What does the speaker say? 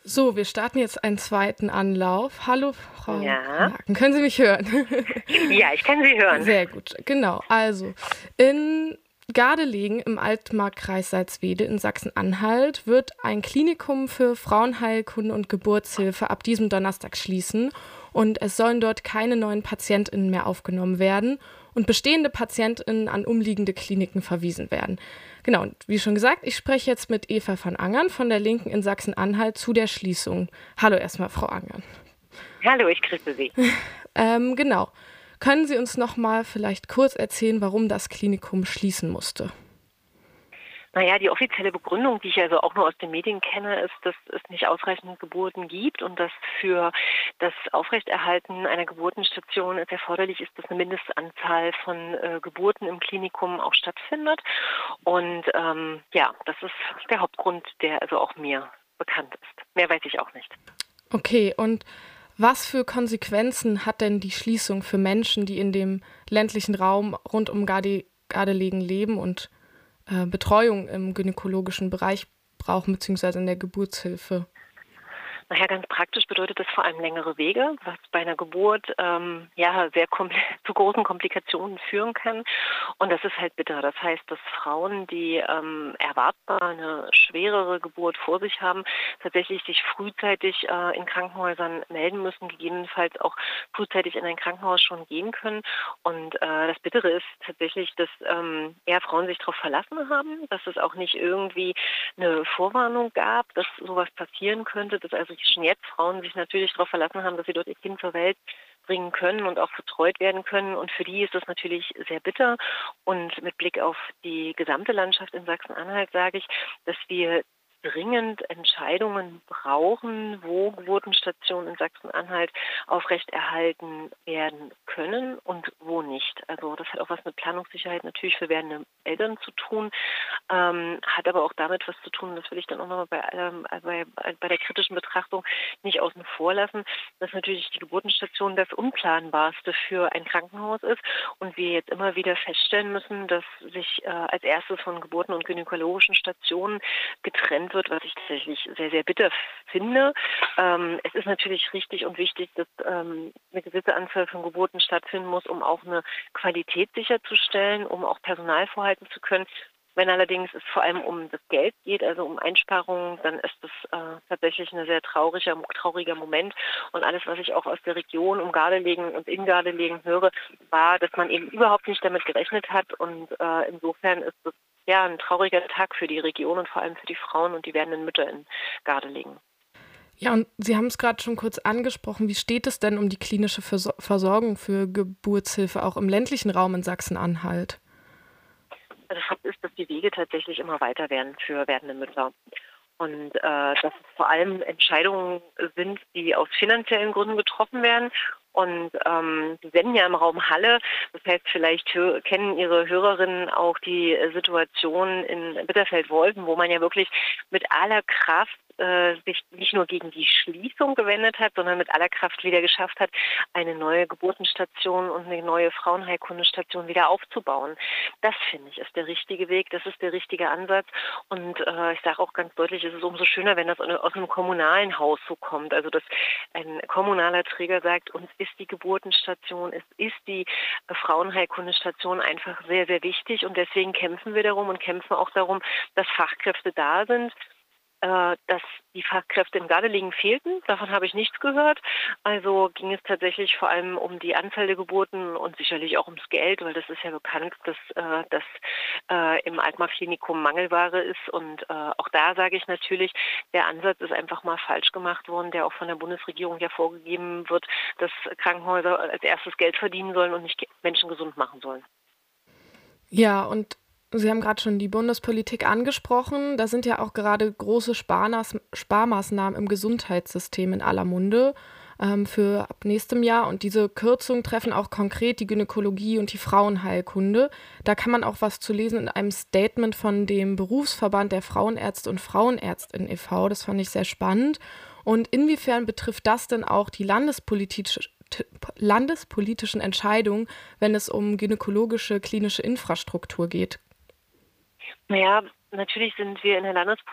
So, wir starten jetzt einen zweiten Anlauf. Hallo, Frau Ja. Haken, können Sie mich hören? Ja, ich kann Sie hören. Sehr gut, genau. Also, in Gardelegen im Altmarkkreis Salzwedel in Sachsen-Anhalt wird ein Klinikum für Frauenheilkunde und Geburtshilfe ab diesem Donnerstag schließen und es sollen dort keine neuen PatientInnen mehr aufgenommen werden und bestehende PatientInnen an umliegende Kliniken verwiesen werden. Genau, und wie schon gesagt, ich spreche jetzt mit Eva van Angern von der Linken in Sachsen-Anhalt zu der Schließung. Hallo erstmal, Frau Angern. Hallo, ich grüße Sie. Genau. Können Sie uns noch mal vielleicht kurz erzählen, warum das Klinikum schließen musste? Naja, die offizielle Begründung, die ich also auch nur aus den Medien kenne, ist, dass es nicht ausreichend Geburten gibt und dass für das Aufrechterhalten einer Geburtenstation es erforderlich ist, dass eine Mindestanzahl von Geburten im Klinikum auch stattfindet. Und ja, das ist der Hauptgrund, der also auch mir bekannt ist. Mehr weiß ich auch nicht. Okay, und was für Konsequenzen hat denn die Schließung für Menschen, die in dem ländlichen Raum rund um Gardelegen leben und Betreuung im gynäkologischen Bereich brauchen, beziehungsweise in der Geburtshilfe? Naja, ganz praktisch bedeutet das vor allem längere Wege, was bei einer Geburt ja sehr zu großen Komplikationen führen kann. Und das ist halt bitter. Das heißt, dass Frauen, die erwartbar eine schwerere Geburt vor sich haben, tatsächlich sich frühzeitig in Krankenhäusern melden müssen, gegebenenfalls auch frühzeitig in ein Krankenhaus schon gehen können. Und das Bittere ist tatsächlich, dass Frauen sich darauf verlassen haben, dass es auch nicht irgendwie eine Vorwarnung gab, dass sowas passieren könnte, dass also schon jetzt Frauen sich natürlich darauf verlassen haben, dass sie dort ihr Kind zur Welt bringen können und auch betreut werden können. Und für die ist das natürlich sehr bitter. Und mit Blick auf die gesamte Landschaft in Sachsen-Anhalt sage ich, dass wir dringend Entscheidungen brauchen, wo Geburtenstationen in Sachsen-Anhalt aufrechterhalten werden können und wo nicht. Also das hat auch was mit Planungssicherheit natürlich für werdende Eltern zu tun, hat aber auch damit was zu tun, das will ich dann auch nochmal bei der kritischen Betrachtung nicht außen vor lassen, dass natürlich die Geburtenstation das Unplanbarste für ein Krankenhaus ist und wir jetzt immer wieder feststellen müssen, dass sich als erstes von Geburten und gynäkologischen Stationen getrennt wird, was ich tatsächlich sehr, sehr bitter finde. Es ist natürlich richtig und wichtig, dass eine gewisse Anzahl von Geburten stattfinden muss, um auch eine Qualität sicherzustellen, um auch Personal vorhalten zu können. Wenn allerdings es vor allem um das Geld geht, also um Einsparungen, dann ist das tatsächlich ein sehr trauriger Moment. Und alles, was ich auch aus der Region um Gardelegen und in Gardelegen höre, war, dass man eben überhaupt nicht damit gerechnet hat. Und insofern ist das ja ein trauriger Tag für die Region und vor allem für die Frauen und die werdenden Mütter in Gardelegen. Ja, und Sie haben es gerade schon kurz angesprochen. Wie steht es denn um die klinische Versorgung für Geburtshilfe auch im ländlichen Raum in Sachsen-Anhalt? Also Fakt ist, dass die Wege tatsächlich immer weiter werden für werdende Mütter. Und dass es vor allem Entscheidungen sind, die aus finanziellen Gründen getroffen werden. Und Sie senden ja im Raum Halle, das heißt, vielleicht kennen Ihre Hörerinnen auch die Situation in Bitterfeld-Wolfen, wo man ja wirklich mit aller Kraft sich nicht nur gegen die Schließung gewendet hat, sondern mit aller Kraft wieder geschafft hat, eine neue Geburtenstation und eine neue Frauenheilkundestation wieder aufzubauen. Das, finde ich, ist der richtige Weg, das ist der richtige Ansatz. Und ich sage auch ganz deutlich, es ist umso schöner, wenn das aus einem kommunalen Haus so kommt. Also dass ein kommunaler Träger sagt, uns ist die Geburtenstation, es ist die Frauenheilkundestation einfach sehr, sehr wichtig. Und deswegen kämpfen wir darum und kämpfen auch darum, dass Fachkräfte da sind. Dass die Fachkräfte in Gardelegen fehlten. Davon habe ich nichts gehört. Also ging es tatsächlich vor allem um die Anzahl der Geburten und sicherlich auch ums Geld, weil das ist ja bekannt, dass das im Altmark-Klinikum Mangelware ist. Und auch da sage ich natürlich, der Ansatz ist einfach mal falsch gemacht worden, der auch von der Bundesregierung ja vorgegeben wird, dass Krankenhäuser als erstes Geld verdienen sollen und nicht Menschen gesund machen sollen. Ja, und Sie haben gerade schon die Bundespolitik angesprochen. Da sind ja auch gerade große Sparmaßnahmen im Gesundheitssystem in aller Munde für ab nächstem Jahr. Und diese Kürzungen treffen auch konkret die Gynäkologie und die Frauenheilkunde. Da kann man auch was zu lesen in einem Statement von dem Berufsverband der Frauenärzte und Frauenärztinnen e.V. Das fand ich sehr spannend. Und inwiefern betrifft das denn auch die landespolitischen Entscheidungen, wenn es um gynäkologische klinische Infrastruktur geht? Naja, natürlich sind wir in der